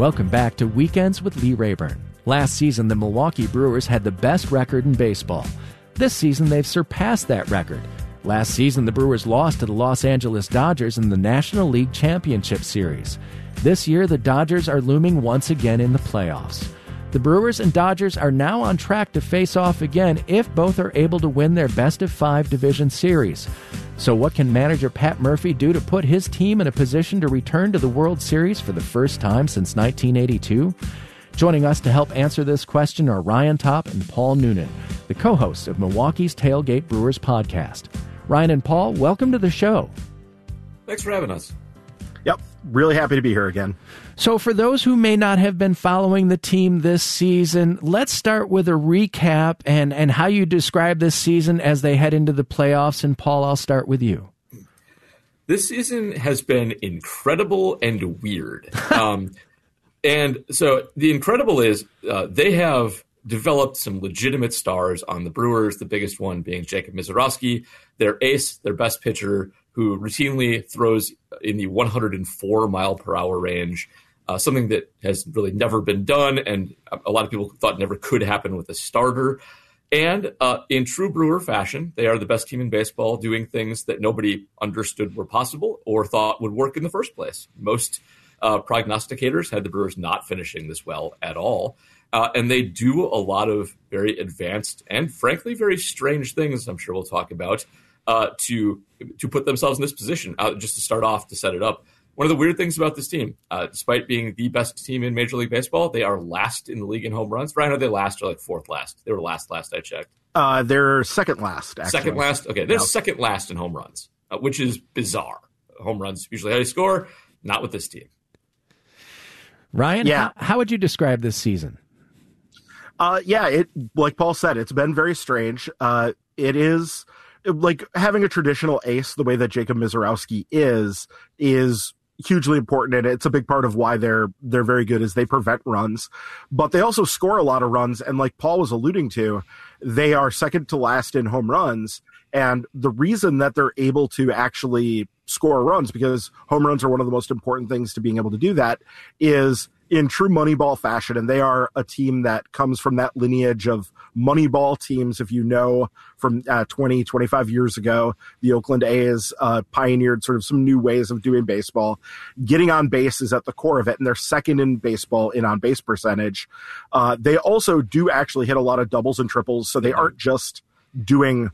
Welcome back to Weekends with Lee Rayburn. Last season, the Milwaukee Brewers had the best record in baseball. This season, they've surpassed that record. Last season, the Brewers lost to the Los Angeles Dodgers in the National League Championship Series. This year, the Dodgers are looming once again in the playoffs. The Brewers and Dodgers are now on track to face off again if both are able to win their best-of-5 division series. So what can manager Pat Murphy do to put his team in a position to return to the World Series for the first time since 1982? Joining us to help answer this question are Ryan Top and Paul Noonan, the co-hosts of Milwaukee's Tailgate Brewers podcast. Ryan and Paul, welcome to the show. Thanks for having us. Yep, really happy to be here again. So for those who may not have been following the team this season, let's start with a recap and how you describe this season as they head into the playoffs. And Paul, I'll start with you. This season has been incredible and weird. And so the incredible is they have developed some legitimate stars on the Brewers, the biggest one being Jacob Misiorowski, their ace, their best pitcher, who routinely throws in the 104 mile per hour range, something that has really never been done, and a lot of people thought never could happen with a starter. And in true Brewer fashion, they are the best team in baseball, doing things that nobody understood were possible or thought would work in the first place. Most prognosticators had the Brewers not finishing this well at all. And they do a lot of very advanced and, frankly, very strange things, I'm sure we'll talk about, to put themselves in this position. Just to start off, to set it up, one of the weird things about this team, despite being the best team in Major League Baseball, they are last in the league in home runs. Ryan, are they last or like fourth last? They were last I checked. They're second last, actually. Second last? Okay, they're second last in home runs, which is bizarre. Home runs usually how you score, not with this team. Ryan, how would you describe this season? It, like Paul said, it's been very strange. It is like having a traditional ace the way that Jacob Misiorowski is hugely important, and it's a big part of why they're very good is they prevent runs, but they also score a lot of runs. And like Paul was alluding to, they are second to last in home runs. And the reason that they're able to actually score runs, because home runs are one of the most important things to being able to do that, is in true Moneyball fashion. And they are a team that comes from that lineage of Moneyball teams. If you know, from 25 years ago, the Oakland A's pioneered sort of some new ways of doing baseball. Getting on base is at the core of it, and they're second in baseball in on-base percentage. They also do actually hit a lot of doubles and triples, so they aren't just doing,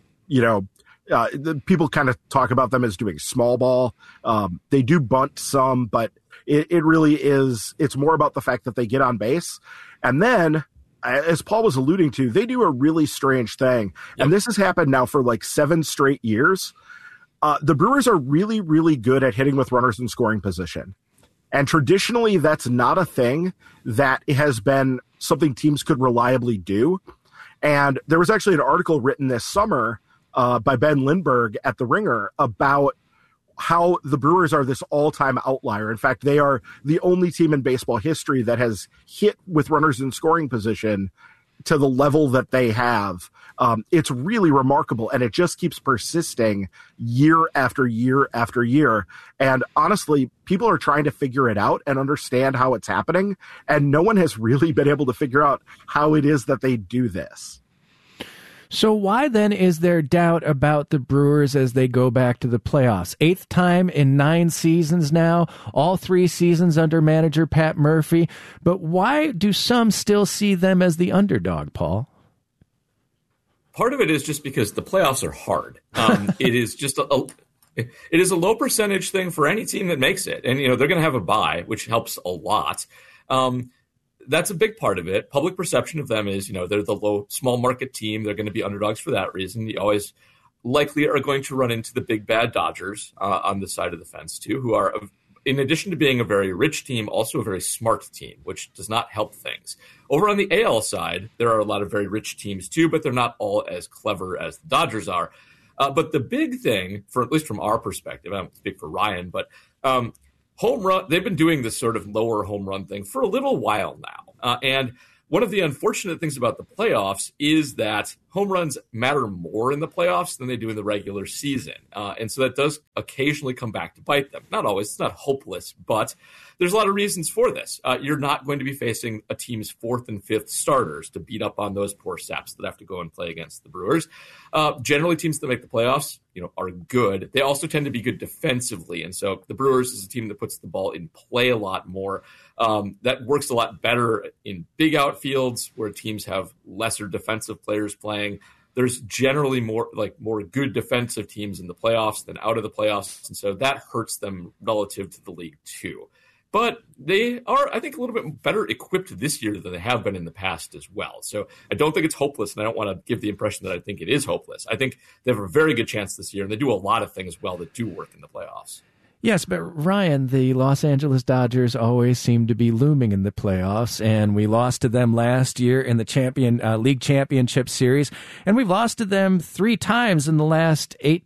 people kind of talk about them as doing small ball. They do bunt some, but it really is, it's more about the fact that they get on base. And then, as Paul was alluding to, they do a really strange thing. Yep. And this has happened now for like 7 straight years. The Brewers are really, really good at hitting with runners in scoring position. And traditionally, that's not a thing that has been something teams could reliably do. And there was actually an article written this summer by Ben Lindbergh at The Ringer about how the Brewers are this all-time outlier. In fact, they are the only team in baseball history that has hit with runners in scoring position to the level that they have. It's really remarkable, and it just keeps persisting year after year after year. And honestly, people are trying to figure it out and understand how it's happening, and no one has really been able to figure out how it is that they do this. So why then is there doubt about the Brewers as they go back to the playoffs? 8th time in 9 seasons now, all 3 seasons under manager Pat Murphy. But why do some still see them as the underdog, Paul? Part of it is just because the playoffs are hard. It is just it is a low percentage thing for any team that makes it. And, they're going to have a bye, which helps a lot. That's a big part of it. Public perception of them is, they're the small market team. They're going to be underdogs for that reason. You always likely are going to run into the big bad Dodgers on the side of the fence too, who are, in addition to being a very rich team, also a very smart team, which does not help things. Over on the AL side, there are a lot of very rich teams too, but they're not all as clever as the Dodgers are. But the big thing, at least from our perspective, I don't speak for Ryan, but home run, they've been doing this sort of lower home run thing for a little while now. And one of the unfortunate things about the playoffs is that home runs matter more in the playoffs than they do in the regular season. And so that does occasionally come back to bite them. Not always. It's not hopeless, but there's a lot of reasons for this. You're not going to be facing a team's fourth and fifth starters to beat up on those poor saps that have to go and play against the Brewers. Generally, teams that make the playoffs, are good. They also tend to be good defensively. And so the Brewers is a team that puts the ball in play a lot more. That works a lot better in big outfields where teams have lesser defensive players playing. There's generally more good defensive teams in the playoffs than out of the playoffs. And so that hurts them relative to the league too. But they are, I think, a little bit better equipped this year than they have been in the past as well. So I don't think it's hopeless, and I don't want to give the impression that I think it is hopeless. I think they have a very good chance this year, and they do a lot of things well that do work in the playoffs. Yes, but Ryan, the Los Angeles Dodgers always seem to be looming in the playoffs, and we lost to them last year in the League Championship Series, and we've lost to them 3 times in the last 8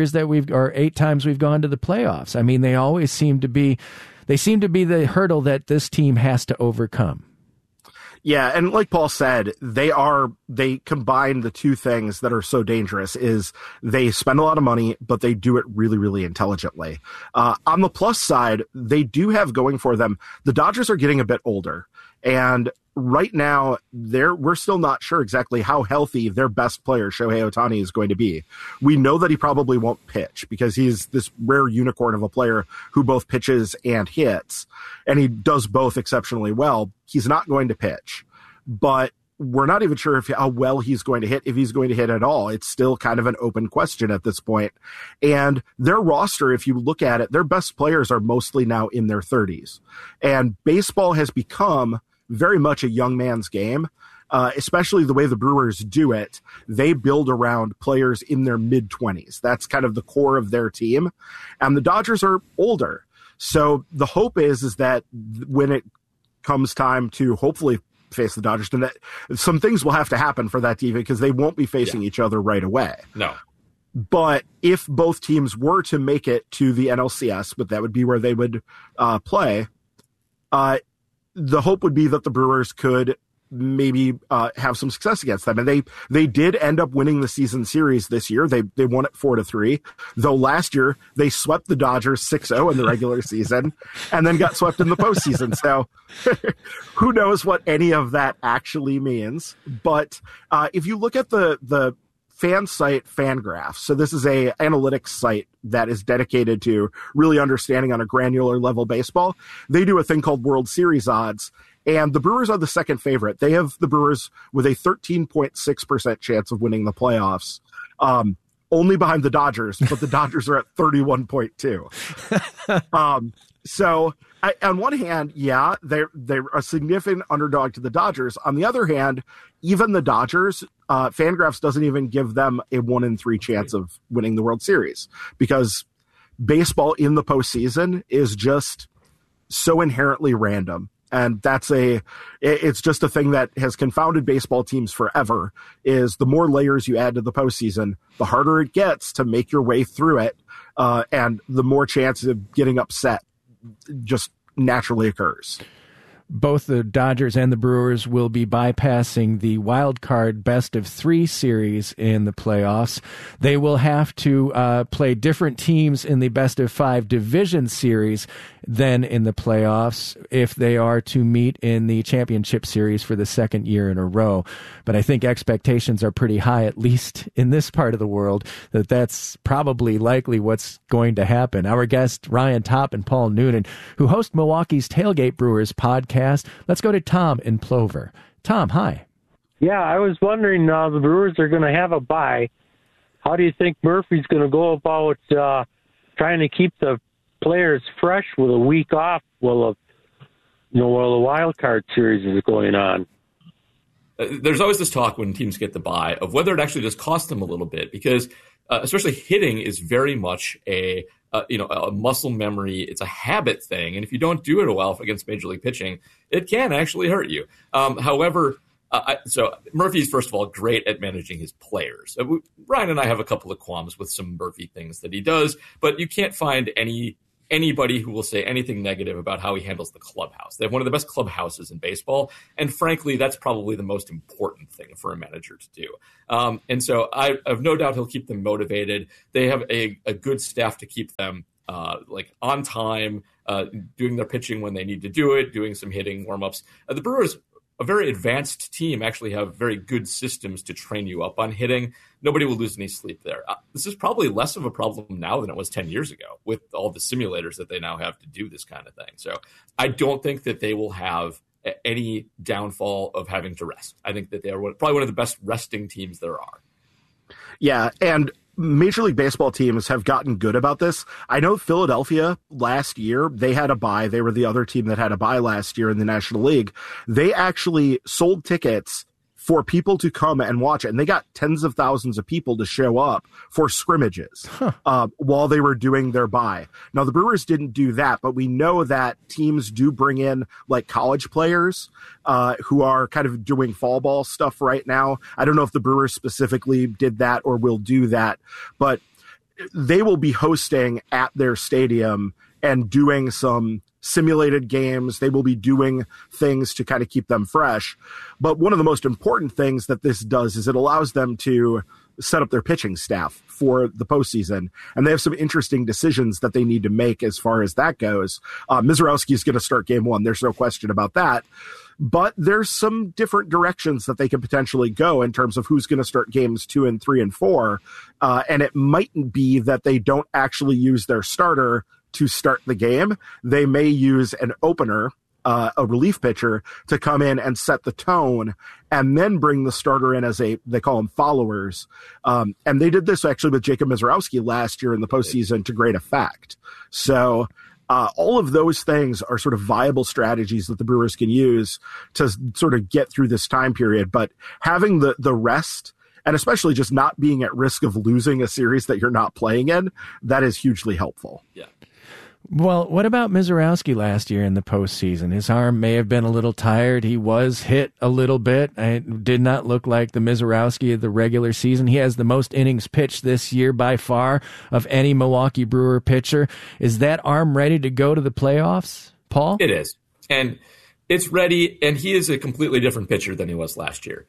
times we've gone to the playoffs. I mean, they always seem to be the hurdle that this team has to overcome. Yeah, and like Paul said, they combine the two things that are so dangerous is they spend a lot of money, but they do it really, really intelligently. On the plus side, they do have going for them. The Dodgers are getting a bit older, and right now we're still not sure exactly how healthy their best player, Shohei Ohtani, is going to be. We know that he probably won't pitch because he's this rare unicorn of a player who both pitches and hits, and he does both exceptionally well. He's not going to pitch, but we're not even sure how well he's going to hit, if he's going to hit at all. It's still kind of an open question at this point. And their roster, if you look at it, their best players are mostly now in their 30s. And baseball has become very much a young man's game, especially the way the Brewers do it. They build around players in their mid-20s. That's kind of the core of their team. And the Dodgers are older. So the hope is that when it comes time to hopefully face the Dodgers, and that some things will have to happen for that team because they won't be facing each other right away. No. But if both teams were to make it to the NLCS, but that would be where they would play, the hope would be that the Brewers could maybe have some success against them. And they did end up winning the season series this year. They won it 4-3, though last year they swept the Dodgers 6-0 in the regular season and then got swept in the postseason. So who knows what any of that actually means. But if you look at the fan site Fangraphs, so this is a analytics site that is dedicated to really understanding on a granular level baseball. They do a thing called World Series odds, and the Brewers are the second favorite. They have the Brewers with a 13.6% chance of winning the playoffs, only behind the Dodgers, but the Dodgers are at 31.2. So on one hand, yeah, they're a significant underdog to the Dodgers. On the other hand, even the Dodgers, Fangraphs doesn't even give them a 1-in-3 chance of winning the World Series because baseball in the postseason is just so inherently random. And it's just a thing that has confounded baseball teams forever, is the more layers you add to the postseason, the harder it gets to make your way through it. And the more chance of getting upset just naturally occurs. Both the Dodgers and the Brewers will be bypassing the wild card best-of-3 series in the playoffs. They will have to play different teams in the best-of-5 division series than in the playoffs if they are to meet in the championship series for the second year in a row. But I think expectations are pretty high, at least in this part of the world, that's probably likely what's going to happen. Our guests, Ryan Topp and Paul Noonan, who host Milwaukee's Tailgate Brewers podcast. Let's go to Tom in Plover. Tom, hi. Yeah, I was wondering, the Brewers are going to have a bye. How do you think Murphy's going to go about trying to keep the players fresh with a week off while the wild card series is going on? There's always this talk when teams get the bye of whether it actually does cost them a little bit, because especially hitting is very much a muscle memory. It's a habit thing. And if you don't do it well against Major League pitching, it can actually hurt you. However, so Murphy's, first of all, great at managing his players. Ryan and I have a couple of qualms with some Murphy things that he does, but you can't find any anybody who will say anything negative about how he handles the clubhouse. They have one of the best clubhouses in baseball, and frankly, that's probably the most important thing for a manager to do. And so I have no doubt he'll keep them motivated. They have a good staff to keep them on time, doing their pitching when they need to do it, doing some hitting warm-ups. The Brewers, a very advanced team, actually have very good systems to train you up on hitting. Nobody will lose any sleep there. This is probably less of a problem now than it was 10 years ago with all the simulators that they now have to do this kind of thing. So I don't think that they will have any downfall of having to rest. I think that they are probably one of the best resting teams there are. Yeah, and Major League Baseball teams have gotten good about this. I know Philadelphia last year, they had a bye. They were the other team that had a bye last year in the National League. They actually sold tickets for people to come and watch it. And they got tens of thousands of people to show up for scrimmages while they were doing their bye. Now, the Brewers didn't do that, but we know that teams do bring in like college players who are kind of doing fall ball stuff right now. I don't know if the Brewers specifically did that or will do that, but they will be hosting at their stadium and doing some simulated games. They will be doing things to kind of keep them fresh. But one of the most important things that this does is it allows them to set up their pitching staff for the postseason. And they have some interesting decisions that they need to make as far as that goes. Mizorowski is going to start game one. There's no question about that. But there's some different directions that they can potentially go in terms of who's going to start games 2 and 3 and 4. And it mightn't be that they don't actually use their starter to start the game. They may use an opener, a relief pitcher, to come in and set the tone and then bring the starter in as they call them followers. And they did this actually with Jacob Mizorowski last year in the postseason to great effect. So all of those things are sort of viable strategies that the Brewers can use to sort of get through this time period. But having the rest, and especially just not being at risk of losing a series that you're not playing in, that is hugely helpful. Yeah. Well, what about Mizorowski last year in the postseason? His arm may have been a little tired. He was hit a little bit. It did not look like the Mizorowski of the regular season. He has the most innings pitched this year by far of any Milwaukee Brewer pitcher. Is that arm ready to go to the playoffs, Paul? It is. And it's ready, and he is a completely different pitcher than he was last year.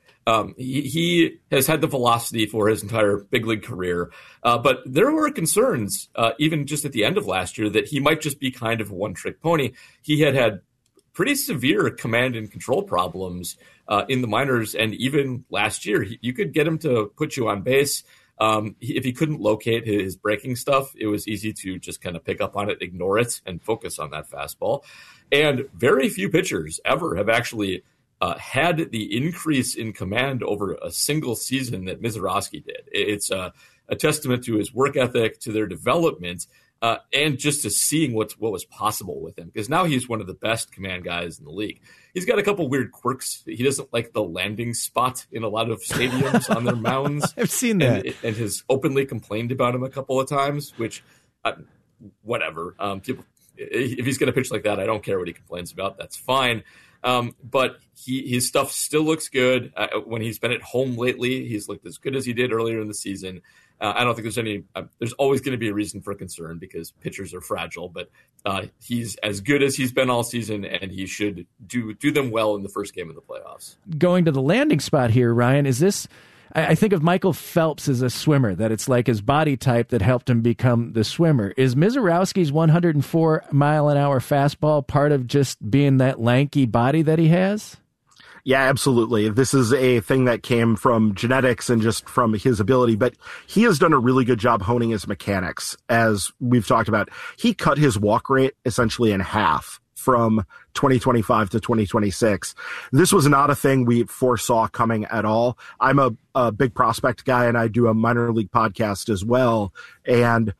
He has had the velocity for his entire big league career, but there were concerns, even just at the end of last year, that he might just be kind of a one-trick pony. He had pretty severe command and control problems in the minors, and even last year, you could get him to put you on base. If he couldn't locate his breaking stuff, it was easy to just kind of pick up on it, ignore it, and focus on that fastball. And very few pitchers ever have actually had the increase in command over a single season that Mizorowski did. It's a testament to his work ethic, to their development, and just to seeing what was possible with him. Because now he's one of the best command guys in the league. He's got a couple weird quirks. He doesn't like the landing spot in a lot of stadiums on their mounds. I've seen that. And has openly complained about him a couple of times, which, whatever. People, if he's going to pitch like that, I don't care what he complains about. That's fine. But his stuff still looks good. When he's been at home lately, he's looked as good as he did earlier in the season. I don't think there's always going to be a reason for concern because pitchers are fragile, but he's as good as he's been all season, and he should do them well in the first game of the playoffs. Going to the landing spot here, Ryan, is this... I think of Michael Phelps as a swimmer, that it's like his body type that helped him become the swimmer. Is Mizorowski's 104-mile-an-hour fastball part of just being that lanky body that he has? Yeah, absolutely. This is a thing that came from genetics and just from his ability, but he has done a really good job honing his mechanics, as we've talked about. He cut his walk rate essentially in half from 2025 to 2026. This was not a thing we foresaw coming at all. I'm a big prospect guy, and I do a minor league podcast as well. And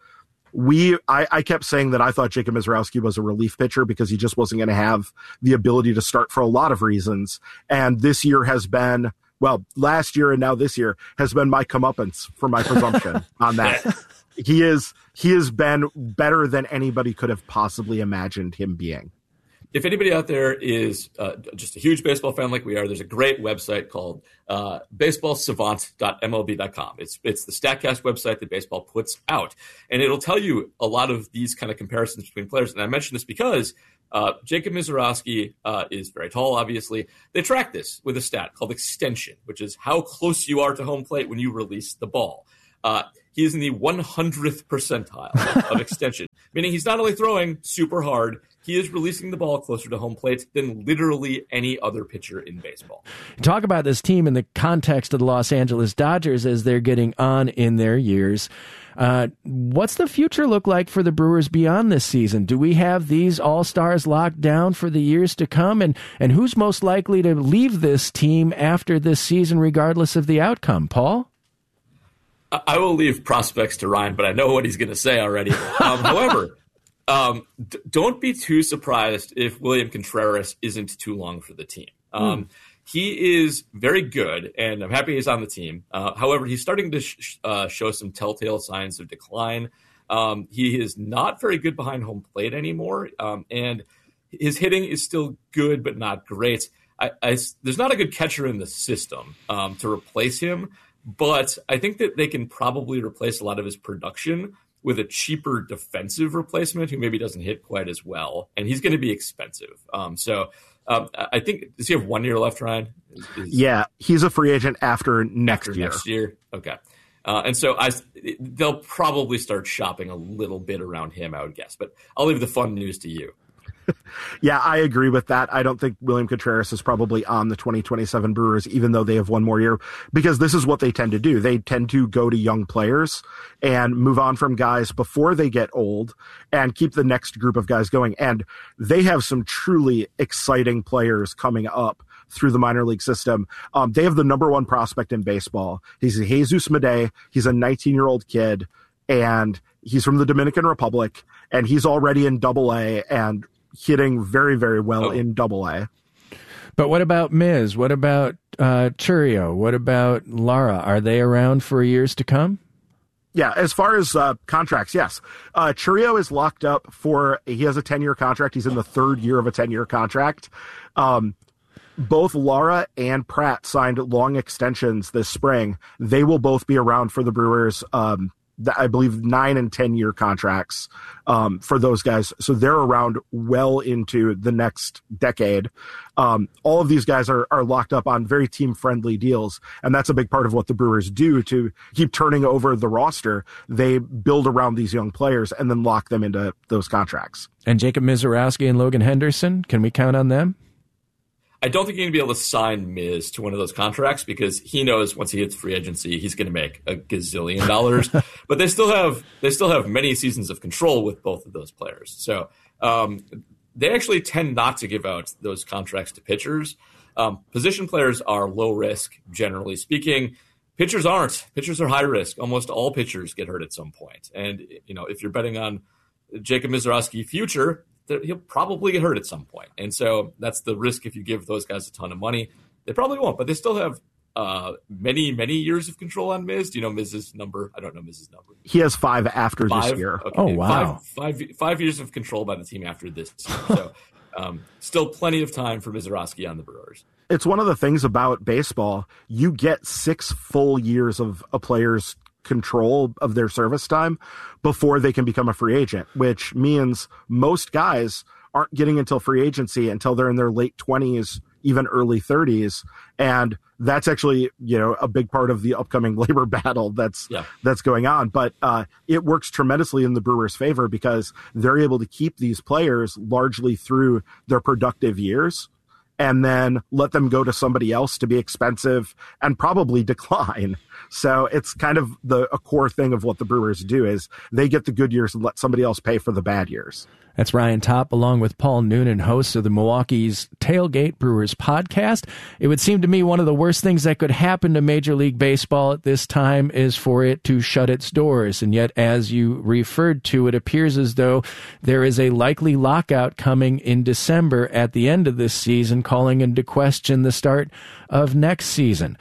I kept saying that I thought Jacob Mizorowski was a relief pitcher because he just wasn't going to have the ability to start for a lot of reasons. And this year has been, well, last year and now this year has been my comeuppance for my presumption on that. He has been better than anybody could have possibly imagined him being. if anybody out there is just a huge baseball fan like we are, there's a great website called baseballsavant.mlb.com. It's the StatCast website that baseball puts out, and it'll tell you a lot of these kind of comparisons between players. And I mention this because Jacob Misiorowski is very tall, obviously. They track this with a stat called extension, which is how close you are to home plate when you release the ball. He is in the 100th percentile of extension, meaning he's not only throwing super hard, he is releasing the ball closer to home plate than literally any other pitcher in baseball. Talk about this team in the context of the Los Angeles Dodgers as they're getting on in their years. What's the future look like for the Brewers beyond this season? Do we have these all-stars locked down for the years to come? And who's most likely to leave this team after this season, regardless of the outcome? Paul? I will leave prospects to Ryan, but I know what he's going to say already. However, don't be too surprised if William Contreras isn't too long for the team. He is very good, and I'm happy he's on the team. However, he's starting to show some telltale signs of decline. He is not very good behind home plate anymore, and his hitting is still good but not great. There's not a good catcher in the system to replace him, but I think that they can probably replace a lot of his production with a cheaper defensive replacement who maybe doesn't hit quite as well, and he's going to be expensive. I think, does he have 1 year left, Ryan? Yeah, he's a free agent after next year. Next year, okay. And so they'll probably start shopping a little bit around him, I would guess. But I'll leave the fun news to you. Yeah, I agree with that. I don't think William Contreras is probably on the 2027 Brewers, even though they have one more year, because this is what they tend to do. They tend to go to young players and move on from guys before they get old and keep the next group of guys going. And they have some truly exciting players coming up through the minor league system. They have the number one prospect in baseball. He's Jesus Medey. He's a 19-year-old kid, and he's from the Dominican Republic, and he's already in Double-A and hitting very, very well in Double-A. But what about Miz? What about Chourio? What about Lara? Are they around for years to come? Yeah, as far as contracts, yes. Chourio is locked up he has a 10-year contract. He's in the third year of a 10-year contract. Both Lara and Pratt signed long extensions this spring. They will both be around for the Brewers. I believe 9 and 10-year contracts for those guys. So they're around well into the next decade. All of these guys are locked up on very team-friendly deals, and that's a big part of what the Brewers do to keep turning over the roster. They build around these young players and then lock them into those contracts. And Jacob Misiorowski and Logan Henderson, can we count on them? I don't think you're going to be able to sign Miz to one of those contracts because he knows once he hits free agency, he's going to make a gazillion dollars. But they still have many seasons of control with both of those players. So they actually tend not to give out those contracts to pitchers. Position players are low risk, generally speaking. Pitchers aren't. Pitchers are high risk. Almost all pitchers get hurt at some point. And if you're betting on Jacob Misiorowski future, he'll probably get hurt at some point. And so that's the risk if you give those guys a ton of money. They probably won't, but they still have many, many years of control on Miz. Do you know Miz's number? I don't know Miz's number. He has 5 after this year. Okay. Oh, wow. 5 years of control by the team after this season. So still plenty of time for Misiorowski on the Brewers. It's one of the things about baseball. You get 6 full years of a player's control of their service time before they can become a free agent, which means most guys aren't getting until free agency until they're in their late 20s, even early 30s. And that's actually, a big part of the upcoming labor battle that's going on. But it works tremendously in the Brewers' favor because they're able to keep these players largely through their productive years and then let them go to somebody else to be expensive and probably decline. So it's kind of a core thing of what the Brewers do is they get the good years and let somebody else pay for the bad years. That's Ryan Topp, along with Paul Noonan, hosts of the Milwaukee's Tailgate Brewers podcast. It would seem to me one of the worst things that could happen to Major League Baseball at this time is for it to shut its doors. And yet, as you referred to, it appears as though there is a likely lockout coming in December at the end of this season, calling into question the start of next season.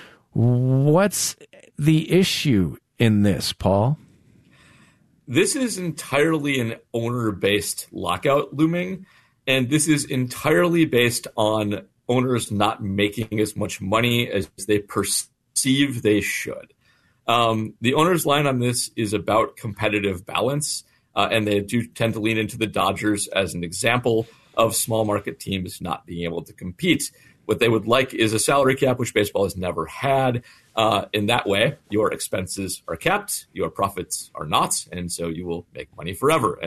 What's the issue in this, Paul? This is entirely an owner-based lockout looming, And this is entirely based on owners not making as much money as they perceive they should. The owner's line on this is about competitive balance, and they do tend to lean into the Dodgers as an example of small market teams not being able to compete. What they would like is a salary cap, which baseball has never had. In that way, your expenses are capped, your profits are not, and so you will make money forever.